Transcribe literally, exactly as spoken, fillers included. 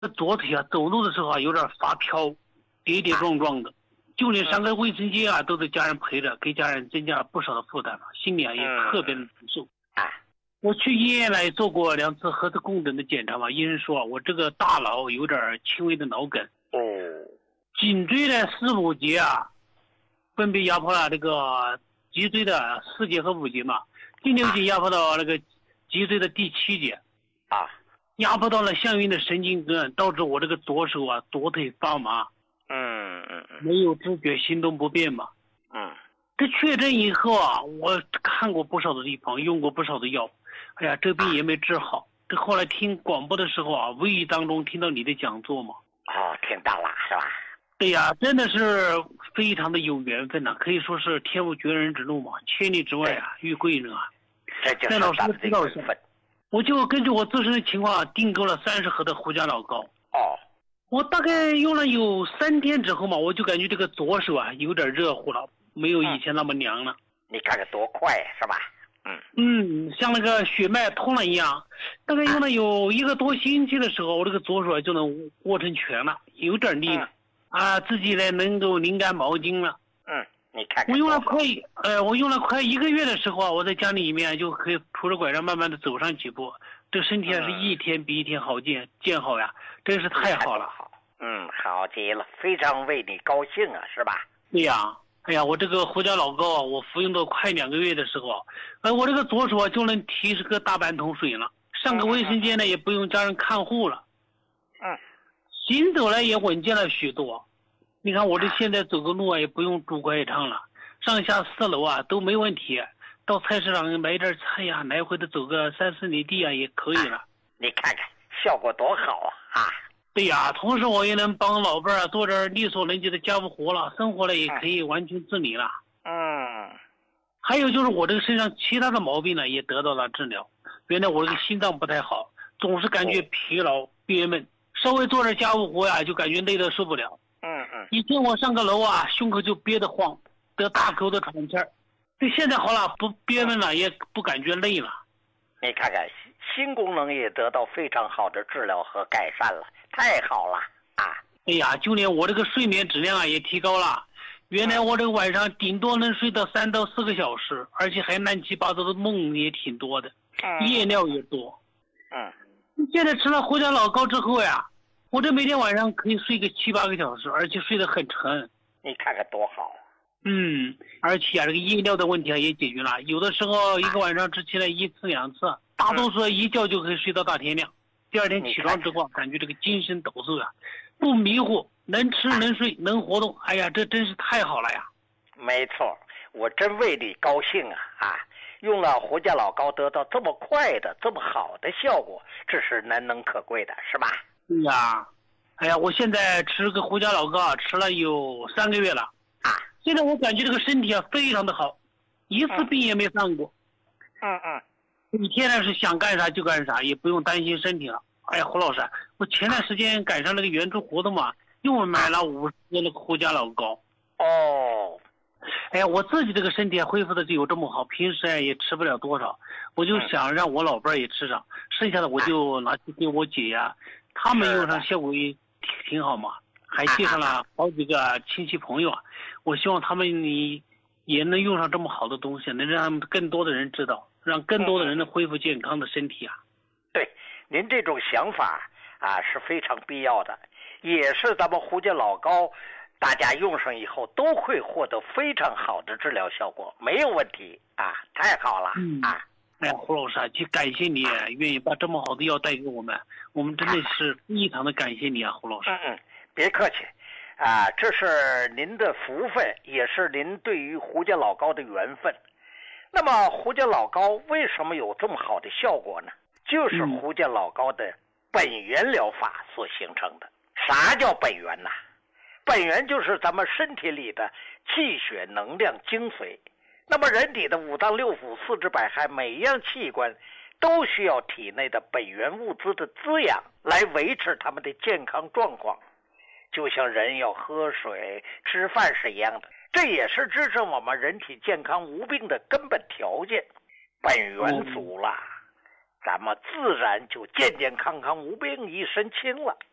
这左腿啊，走路的时候啊有点发飘，跌跌撞撞的，就连上个卫生间啊都是家人陪着，给家人增加了不少的负担了，心里啊也特别的难受。 啊， 我去医院来做过两次核磁共振的检查嘛，医生说我这个大脑有点轻微的脑梗。 哦， 颈椎的四五节啊，分别压迫了这个脊椎的四节和五节嘛，第六节压迫到那个脊椎的第七节， 啊， 压迫到了相应的神经根，导致我这个左手啊左腿发麻， 嗯嗯嗯， 没有知觉，行动不便嘛。 嗯， 这确诊以后啊，我看过不少的地方，用过不少的药，哎呀，这病也没治好。这后来听广播的时候啊，无意当中听到你的讲座嘛， 哦，听到了是吧？ 对呀，真的是非常的有缘分呐、啊，可以说是天无绝人之路嘛，千里之外啊遇贵人啊。 这就是老师咱们的知道缘分。 我就根据我自身的情况订购了三十盒的胡家老膏。 哦， 我大概用了有三天之后嘛，我就感觉这个左手啊有点热乎了，没有以前那么凉了。 你看看多快是吧？嗯嗯，像那个血脉通了一样。大概用了有一个多星期的时候，我这个左手就能握成拳了，有点力了。嗯、啊，自己呢能够拧干毛巾了。 嗯，你看看。 我用了快呃，我用了快一个月的时候啊，我在家里面就可以拄着拐杖慢慢的走上几步，这个身体啊是一天比一天好见见好呀，真是太好了。 嗯，好极了，非常为你高兴啊，是吧？ 对呀，哎呀，我这个胡椒老膏啊，我服用到快两个月的时候，呃，我这个左手啊就能提个大半桶水了，上个卫生间呢也不用家人看护了， 嗯， 行走呢也稳健了许多。你看我这现在走个路啊也不用拄拐杖了，上下四楼啊都没问题，到菜市场买点菜呀，来回的走个三四里地啊也可以了。啊、 你看看效果多好啊！啊， 对呀，同时我也能帮老伴儿做点力所能及的家务活了，生活了也可以完全自理了。 嗯， 还有就是我这个身上其他的毛病呢也得到了治疗。原来我这个心脏不太好，总是感觉疲劳憋闷，稍微做点家务活呀就感觉累得受不了。 嗯嗯， 以前我上个楼啊，胸口就憋得慌，得大口的喘气儿。这现在好了，不憋闷了，也不感觉累了。 你看看，心功能也得到非常好的治疗和改善了，太好了啊！ 哎呀，就连我这个睡眠质量啊也提高了。原来我这个晚上顶多能睡到三到四个小时，而且还乱七八糟的梦也挺多的，夜尿也多。 嗯， 现在吃了胡椒老膏之后呀，我这每天晚上可以睡个七八个小时，而且睡得很沉。 你看看多好。 嗯，而且啊，这个夜尿的问题啊也解决了。有的时候一个晚上只起来一次两次，大多数一觉就可以睡到大天亮。第二天起床之后，感觉这个精神抖擞啊，不迷糊，能吃能睡能活动。哎呀，这真是太好了呀！ 没错，我真为你高兴啊啊！用了胡椒老膏得到这么快的这么好的效果，这是难能可贵的，是吧？ 对呀，哎呀，我现在吃个胡椒老膏啊，吃了有三个月了啊。现在我感觉这个身体啊非常的好，一次病也没犯过。 嗯嗯， 一天呢是想干啥就干啥，也不用担心身体了。哎呀，胡老师，我前段时间赶上那个援助活动嘛，又买了五十个那个胡椒老膏。 哦， 哎呀，我自己这个身体恢复的就有这么好，平时也吃不了多少，我就想让我老伴儿也吃上，剩下的我就拿去给我姐呀，他们用上效果也挺好嘛，还介绍了好几个亲戚朋友啊。我希望他们你也能用上这么好的东西，能让更多的人知道，让更多的人能恢复健康的身体啊。 对，您这种想法啊是非常必要的，也是咱们胡椒老膏大家用上以后都会获得非常好的治疗效果，没有问题啊，太好了、 嗯、 啊！ 哎呀，胡老师啊，去感谢你愿意把这么好的药带给我们，我们真的是非常的感谢你啊，胡老师。 嗯嗯，别客气啊，这是您的福分，也是您对于胡椒老膏的缘分。那么胡椒老膏为什么有这么好的效果呢？就是胡椒老膏的本源疗法所形成的。啥叫本源呢？本源就是咱们身体里的气血能量精髓。那么人体的五脏六腑四肢百骸每一样器官都需要体内的本源物资的滋养来维持他们的健康状况，就像人要喝水吃饭是一样的，这也是支撑我们人体健康无病的根本条件。本源足了、嗯、咱们自然就健健康康无病一身轻了。